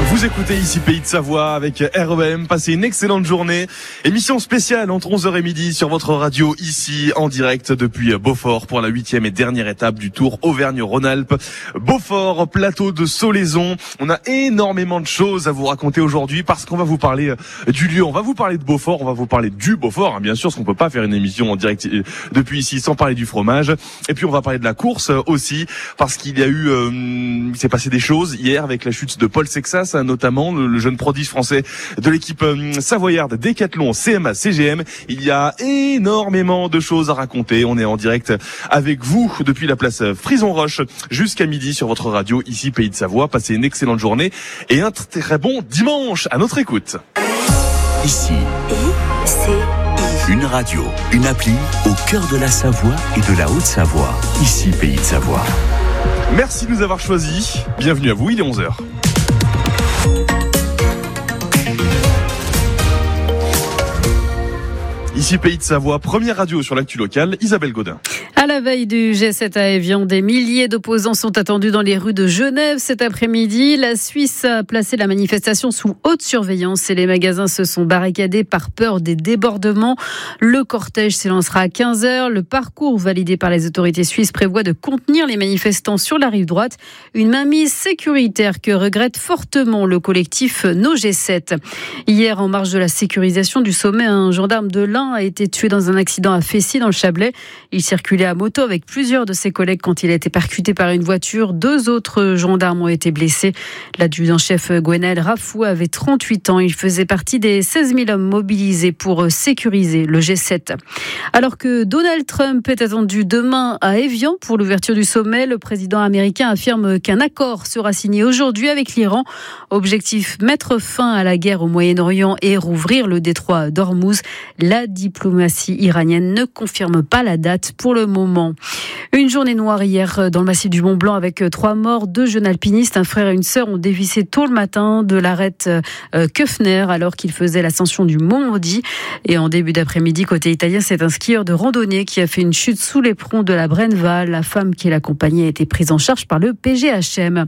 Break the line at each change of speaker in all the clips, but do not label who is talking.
Vous écoutez ici Pays de Savoie avec REM. Passez une excellente journée. Émission spéciale entre 11h et midi sur votre radio ici en direct depuis Beaufort pour la 8e et dernière étape du Tour Auvergne-Rhône-Alpes. Beaufort, plateau de Solaison. On a énormément de choses à vous raconter aujourd'hui parce qu'on va vous parler du lieu. On va vous parler de Beaufort, on va vous parler du Beaufort, bien sûr, parce qu'on peut pas faire une émission en direct depuis ici sans parler du fromage. Et puis on va parler de la course aussi parce qu'il y a eu, il s'est passé des choses hier avec la chute de Paul Sexas, notamment le jeune prodige français de l'équipe savoyarde Décathlon CMA CGM. Il y a énormément de choses à raconter. On est en direct avec vous depuis la place Frison-Roche jusqu'à midi sur votre radio ici Pays de Savoie. Passez une excellente journée et un très bon dimanche à notre écoute.
Ici, une radio, une appli au cœur de la Savoie et de la Haute-Savoie. Ici Pays de Savoie.
Merci de nous avoir choisis. Bienvenue à vous, il est 11h. Ici Pays de Savoie, première radio sur l'actu locale, Isabelle Godin.
À la veille du G7 à Évian, des milliers d'opposants sont attendus dans les rues de Genève cet après-midi. La Suisse a placé la manifestation sous haute surveillance et les magasins se sont barricadés par peur des débordements. Le cortège s'élancera à 15h. Le parcours validé par les autorités suisses prévoit de contenir les manifestants sur la rive droite. Une mainmise sécuritaire que regrette fortement le collectif No G7. Hier, en marge de la sécurisation du sommet, un gendarme de l'Ain a été tué dans un accident à Fessy dans le Chablais. Il circulait à moto avec plusieurs de ses collègues quand il a été percuté par une voiture. 2 autres gendarmes ont été blessés. L'adjudant-chef Gwenaël Rafou avait 38 ans. Il faisait partie des 16 000 hommes mobilisés pour sécuriser le G7. Alors que Donald Trump est attendu demain à Évian pour l'ouverture du sommet, le président américain affirme qu'un accord sera signé aujourd'hui avec l'Iran. Objectif, mettre fin à la guerre au Moyen-Orient et rouvrir le détroit d'Ormuz. La diplomatie iranienne ne confirme pas la date pour le moment. Une journée noire hier dans le massif du Mont-Blanc avec 3 morts, 2 jeunes alpinistes, un frère et une sœur ont dévissé tôt le matin de l'arête Köfner alors qu'ils faisaient l'ascension du Mont Maudit. Et en début d'après-midi, côté italien, c'est un skieur de randonnée qui a fait une chute sous l'éperon de la Brenva. La femme qui l'accompagnait a été prise en charge par le PGHM.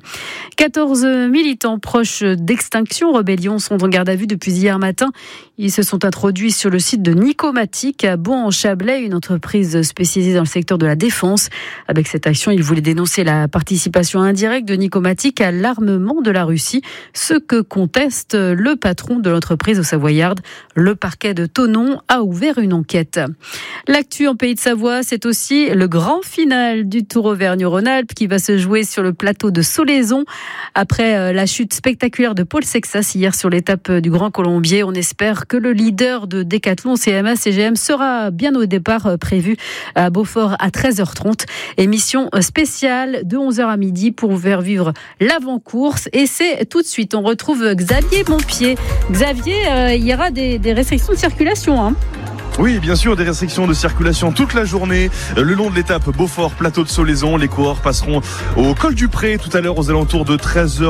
14 militants proches d'Extinction Rebellion sont en garde à vue depuis hier matin. Ils se sont introduits sur le site de Nicomatic à Bon-en-Chablais, une entreprise spécialisée dans le secteur de la défense. Avec cette action, ils voulaient dénoncer la participation indirecte de Nicomatic à l'armement de la Russie, ce que conteste le patron de l'entreprise au Savoyarde. Le parquet de Thonon a ouvert une enquête. L'actu en Pays de Savoie, c'est aussi le grand final du Tour Auvergne-Rhône-Alpes qui va se jouer sur le plateau de Solaison. Après la chute spectaculaire de Paul Sexas hier sur l'étape du Grand Colombier, on espère que le leader de Décathlon CMA CGM sera bien au départ prévu à Beaufort à 13h30. Émission spéciale de 11h à midi pour vous faire vivre l'avant-course. Et c'est tout de suite, on retrouve Xavier Montpied. Xavier, il y aura des restrictions de circulation, hein.
Oui, bien sûr, des restrictions de circulation toute la journée le long de l'étape Beaufort, plateau de Solaison. Les coureurs passeront au col du Pré tout à l'heure aux alentours de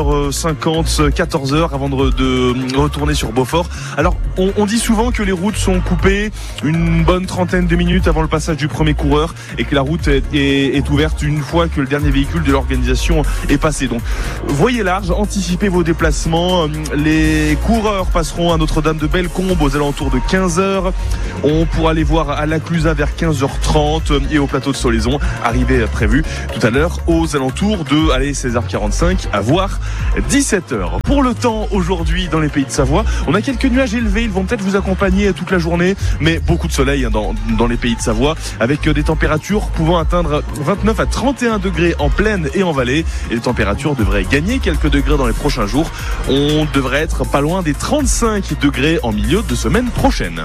13h50, 14h avant de retourner sur Beaufort. Alors, on dit souvent que les routes sont coupées une bonne trentaine de minutes avant le passage du premier coureur et que la route est ouverte une fois que le dernier véhicule de l'organisation est passé. Donc, voyez large, anticipez vos déplacements. Les coureurs passeront à Notre-Dame-de-Bellecombe aux alentours de 15h. On pourra les voir à l'Aclusa vers 15h30 et au plateau de Solaison, arrivée prévue tout à l'heure aux alentours de 16h45 à voire 17h. Pour le temps aujourd'hui dans les Pays de Savoie, on a quelques nuages élevés, ils vont peut-être vous accompagner toute la journée, mais beaucoup de soleil dans les Pays de Savoie avec des températures pouvant atteindre 29 à 31 degrés en plaine et en vallée et les températures devraient gagner quelques degrés dans les prochains jours. On devrait être pas loin des 35 degrés en milieu de semaine prochaine.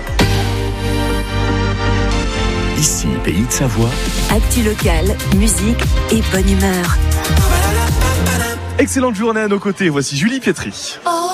Ici, Pays de Savoie.
Actu locale, musique et bonne humeur.
Excellente journée à nos côtés. Voici Julie Pietri.